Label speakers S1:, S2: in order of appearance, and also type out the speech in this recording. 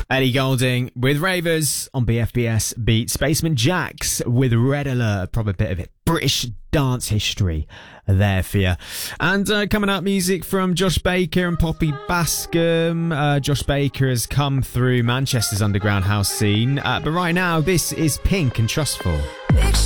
S1: Ellie Goulding with Ravers on BFBS Beat. Spaceman Jax with Red Alert. Proper bit of it. British dance history there for you. And coming up, music from Josh Baker and Poppy Bascom. Josh Baker has come through Manchester's underground house scene. But right now, this is Pink and Trustful.